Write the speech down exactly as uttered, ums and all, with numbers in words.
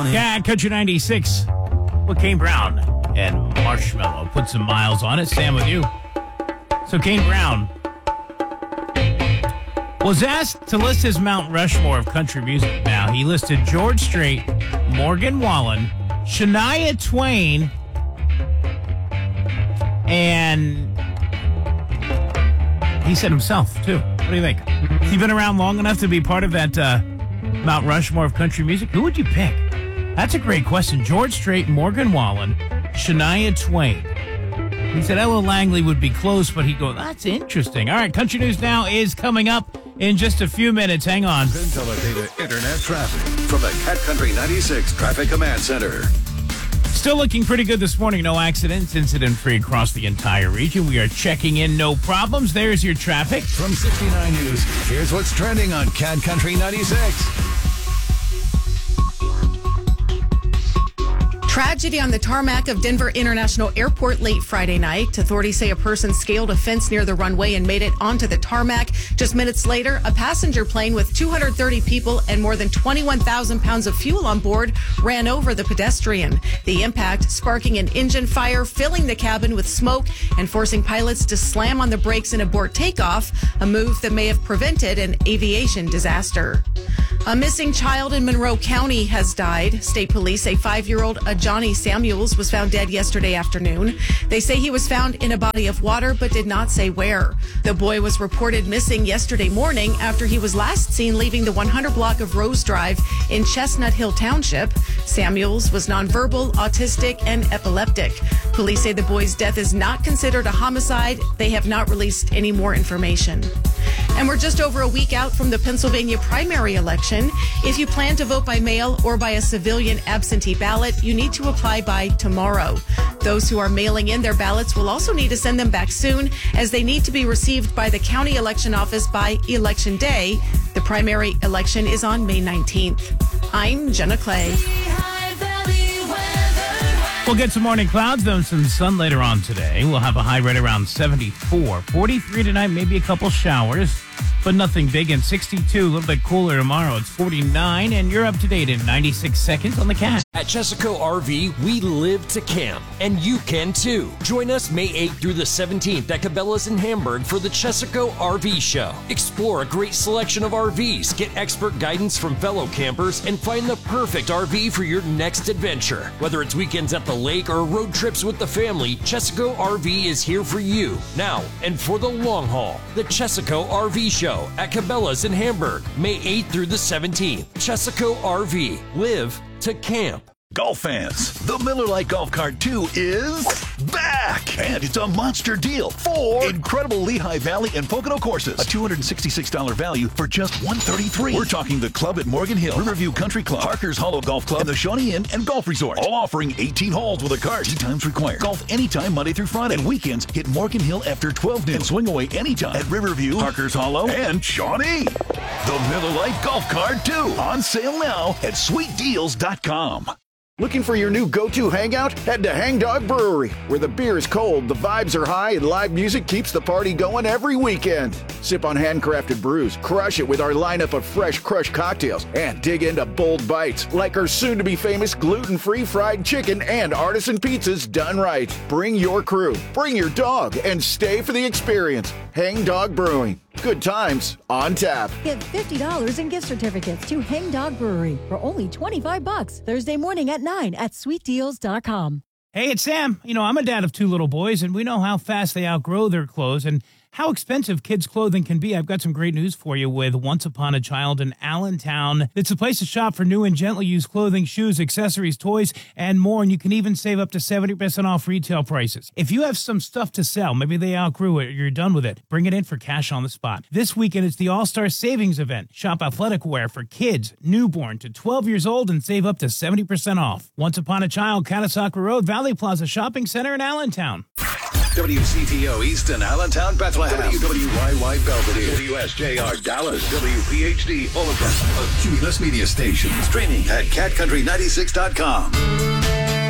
Yeah, Country ninety-six with Kane Brown and Marshmello. Put some miles on it. Sam with you. So Kane Brown was asked to list his Mount Rushmore of country music. Now, he listed George Strait, Morgan Wallen, Shania Twain, and he said himself, too. What do you think? Has he been around long enough to be part of that uh, Mount Rushmore of country music? Who would you pick? That's a great question. George Strait, Morgan Wallen, Shania Twain. He said Ella Langley would be close, but he'd go, that's interesting. All right, Country News Now is coming up in just a few minutes. Hang on. Data Internet traffic from the Cat Country ninety-six Traffic Command Center. Still looking pretty good this morning. No accidents, incident-free across the entire region. We are checking in, no problems. There's your traffic. From sixty-nine News, here's what's trending on Cat Country ninety-six. Tragedy on the tarmac of Denver International Airport late Friday night. Authorities say a person scaled a fence near the runway and made it onto the tarmac. Just minutes later, a passenger plane with two hundred thirty people and more than twenty-one thousand pounds of fuel on board ran over the pedestrian. The impact sparking an engine fire, filling the cabin with smoke and forcing pilots to slam on the brakes and abort takeoff, a move that may have prevented an aviation disaster. A missing child in Monroe County has died. State police say five-year-old Johnny Samuels was found dead yesterday afternoon. They say he was found in a body of water, but did not say where. The boy was reported missing yesterday morning after he was last seen leaving the one hundred block of Rose Drive in Chestnut Hill Township. Samuels was nonverbal, autistic, and epileptic. Police say the boy's death is not considered a homicide. They have not released any more information. And we're just over a week out from the Pennsylvania primary election. If you plan to vote by mail or by a civilian absentee ballot, you need to apply by tomorrow. Those who are mailing in their ballots will also need to send them back soon, as they need to be received by the county election office by Election Day. The primary election is on May nineteenth. I'm Jenna Clay. We'll get some morning clouds, then some sun later on today. We'll have a high right around seventy-four. forty-three tonight, maybe a couple showers, but nothing big. And sixty-two, a little bit cooler tomorrow. It's forty-nine, and you're up to date in ninety-six seconds on the Cat. At Chesaco R V, we live to camp, and you can too. Join us May eighth through the seventeenth at Cabela's in Hamburg for the Chesaco R V Show. Explore a great selection of R Vs, get expert guidance from fellow campers, and find the perfect R V for your next adventure. Whether it's weekends at the lake or road trips with the family, Chesaco R V is here for you now and for the long haul. The Chesaco R V Show at Cabela's in Hamburg, May eighth through the seventeenth. Chesaco R V. Live to camp. Golf fans, the Miller Lite Golf Cart two is back! And it's a monster deal for incredible Lehigh Valley and Pocono courses. A two hundred sixty-six dollars value for just one hundred thirty-three dollars. We're talking the club at Morgan Hill, Riverview Country Club, Parker's Hollow Golf Club, and the Shawnee Inn and Golf Resort. All offering eighteen holes with a cart. Tee times required. Golf anytime Monday through Friday. And weekends, hit Morgan Hill after twelve noon. And swing away anytime at Riverview, Parker's Hollow, and Shawnee. The Miller Lite Golf Cart two. On sale now at sweet deals dot com. Looking for your new go-to hangout? Head to Hang Dog Brewery, where the beer is cold, the vibes are high, and live music keeps the party going every weekend. Sip on handcrafted brews, crush it with our lineup of fresh crushed cocktails, and dig into bold bites like our soon-to-be famous gluten-free fried chicken and artisan pizzas done right. Bring your crew, bring your dog, and stay for the experience. Hang Dog Brewing. Good times on tap. Get fifty dollars in gift certificates to Hang Dog Brewery for only twenty-five bucks Thursday morning at nine at sweet deals dot com. Hey, it's Sam. You know, I'm a dad of two little boys, and we know how fast they outgrow their clothes and how expensive kids' clothing can be. I've got some great news for you with Once Upon a Child in Allentown. It's a place to shop for new and gently used clothing, shoes, accessories, toys, and more, and you can even save up to seventy percent off retail prices. If you have some stuff to sell, maybe they outgrew it or you're done with it, bring it in for cash on the spot. This weekend, it's the All-Star Savings Event. Shop athletic wear for kids, newborn to twelve years old, and save up to seventy percent off. Once Upon a Child, Catasauqua Road, Valley Plaza Shopping Center in Allentown. W C T O Easton, Allentown, Bethlehem. W W Y Y Belvedere. W S J R Dallas. W P H D Overton. A Cumulus Media Station. Streaming at cat country ninety-six dot com.